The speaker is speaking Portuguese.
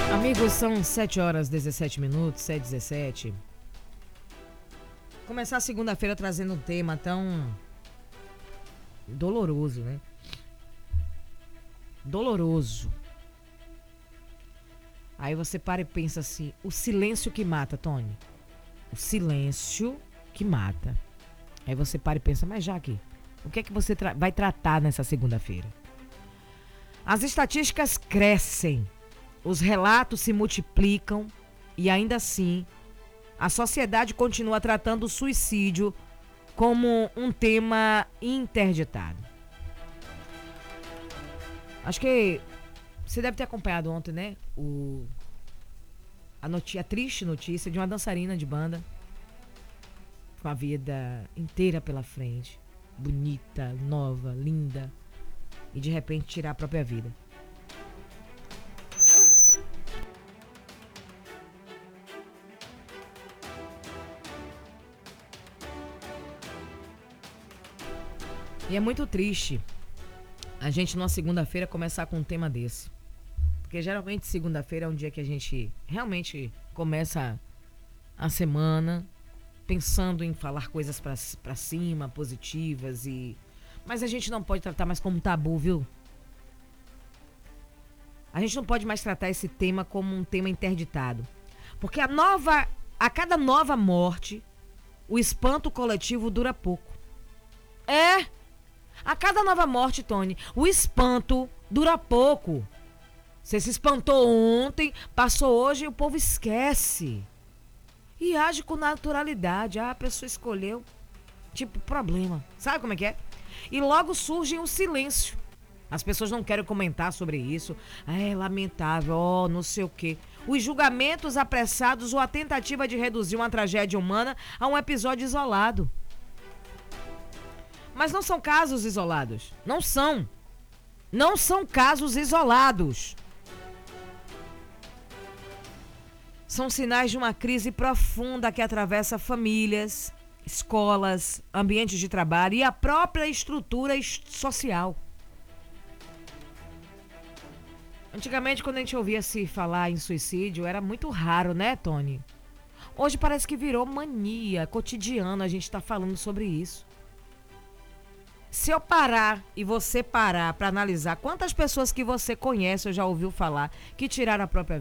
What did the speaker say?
Amigos, são 7 horas 17 minutos, 7h17. Começar a segunda-feira trazendo um tema tão doloroso, né? Doloroso. Aí você para e pensa assim, o silêncio que mata, Tony. O silêncio que mata. Aí você para e pensa, mas Jaque, o que é que você vai tratar nessa segunda-feira? As estatísticas crescem. Os relatos se multiplicam e ainda assim a sociedade continua tratando o suicídio como um tema interditado. Acho que você deve ter acompanhado ontem, né? A triste notícia de uma dançarina de banda com a vida inteira pela frente, bonita, nova, linda, e de repente tirar a própria vida. E é muito triste a gente numa segunda-feira começar com um tema desse. Porque geralmente segunda-feira é um dia que a gente realmente começa a semana pensando em falar coisas pra cima, positivas mas a gente não pode tratar mais como tabu, viu? A gente não pode mais tratar esse tema como um tema interditado. Porque a cada nova morte, o espanto coletivo dura pouco. A cada nova morte, Tony, o espanto dura pouco. Você se espantou ontem, passou hoje e o povo esquece. E age com naturalidade. A pessoa escolheu, tipo, problema. Sabe como é que é? E logo surge um silêncio. As pessoas não querem comentar sobre isso. É lamentável, não sei o quê. Os julgamentos apressados ou a tentativa de reduzir uma tragédia humana a um episódio isolado. Mas não são casos isolados. Não são. Não são casos isolados. São sinais de uma crise profunda que atravessa famílias, escolas, ambientes de trabalho e a própria estrutura social. Antigamente, quando a gente ouvia se falar em suicídio, era muito raro, né, Tony? Hoje parece que virou mania, cotidiano a gente tá falando sobre isso. Se eu parar e você parar para analisar quantas pessoas que você conhece ou já ouviu falar que tiraram a própria